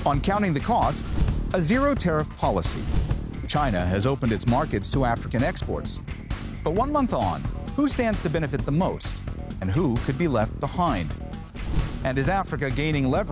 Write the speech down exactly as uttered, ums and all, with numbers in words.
On counting the cost, a zero-tariff policy. China has opened its markets to African exports. But one month on, who stands to benefit the most, and who could be left behind? And is Africa gaining leverage